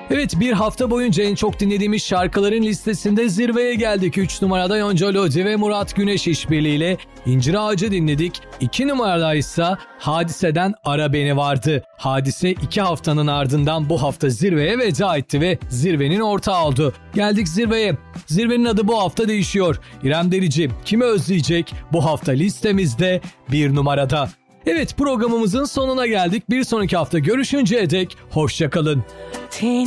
Evet, bir hafta boyunca en çok dinlediğimiz şarkıların listesinde zirveye geldik. 3 numarada Yonca Lodi ve Murat Güneş işbirliğiyle İncir Ağacı dinledik. 2 numarada ise Hadise'den Ara Beni vardı. Hadise 2 haftanın ardından bu hafta zirveye veda etti ve zirvenin ortağı oldu. Geldik zirveye. Zirvenin adı bu hafta değişiyor. İrem Derici kimi özleyecek bu hafta listemizde 1 numarada. Evet, programımızın sonuna geldik. Bir sonraki hafta görüşünceye dek hoşça kalın.